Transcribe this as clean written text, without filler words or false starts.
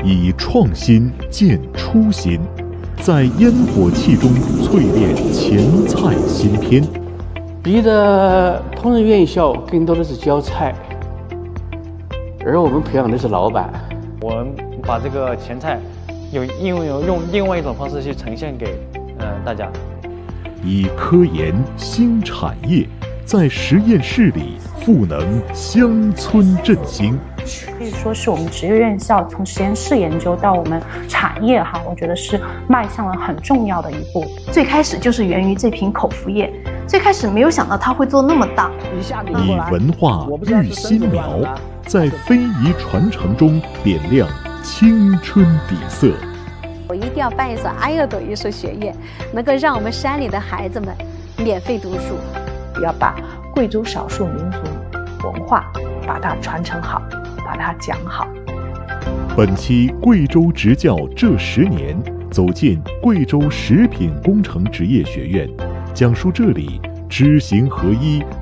以创新见初心，在烟火气中淬炼前菜新篇。 别的烹饪院校更多的是教菜，而我们培养的是老板。 我们把这个前菜用另外一种方式去呈现给大家。 以科研新产业，在实验室里赋能乡村振兴。 可以说是我们职业院校从实验室研究到我们产业我觉得是迈向了很重要的一步。 最开始就是源于这瓶口服液，最开始没有想到它会做那么大。 以文化育新苗，在非遗传承中点亮青春底色。 我一定要办一所阿乐朵艺术学院，能够让我们山里的孩子们免费读书。 要把贵州少数民族文化把它传承好，把它讲好。 本期贵州职教这10年，走进贵州食品工程职业学院，讲述这里知行合一、